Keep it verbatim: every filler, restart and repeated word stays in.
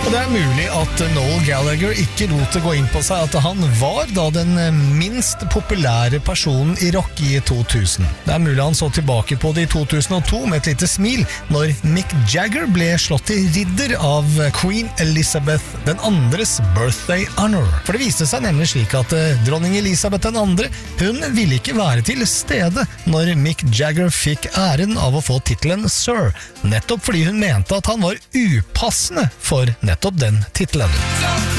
Og det er mulig at Noel Gallagher ikke lot det gå inn på seg at han var da den minst populære personen i rock i to tusen. Det er mulig han så tilbake på det i to tusen og to med et lite smil når Mick Jagger ble slått til ridder av Queen Elizabeth den andres birthday honor. For det viste seg nemlig slik at dronning Elizabeth den andre, hun ville ikke være til stede når Mick Jagger fikk æren av å få titelen Sir, nettopp fordi hun mente at han var upassende for nettopp den titelen.